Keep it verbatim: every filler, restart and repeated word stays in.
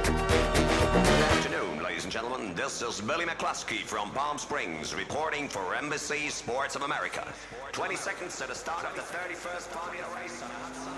Good afternoon, ladies and gentlemen. This is Billy McCluskey from Palm Springs reporting for Embassy Sports of America. twenty seconds to the start of the thirty-first Formula race on a hot summer